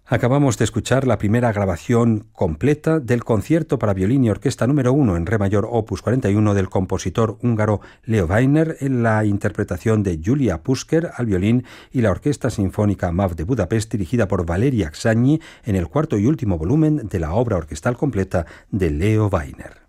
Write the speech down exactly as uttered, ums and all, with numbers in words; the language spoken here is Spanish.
Acabamos de escuchar la primera grabación completa del concierto para violín y orquesta número uno en re mayor opus cuarenta y uno del compositor húngaro Leo Weiner, en la interpretación de Julia Pusker al violín y la Orquesta Sinfónica M A V de Budapest, dirigida por Valeria Csányi, en el cuarto y último volumen de la obra orquestal completa de Leo Weiner.